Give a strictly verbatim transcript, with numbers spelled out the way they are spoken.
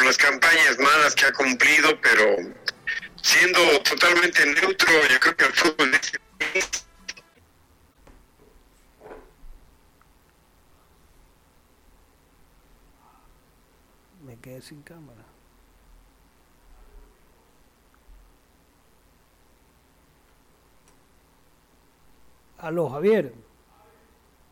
las campañas malas que ha cumplido, pero siendo totalmente neutro, yo creo que el fútbol es... Me quedé sin cámara. Aló, Javier.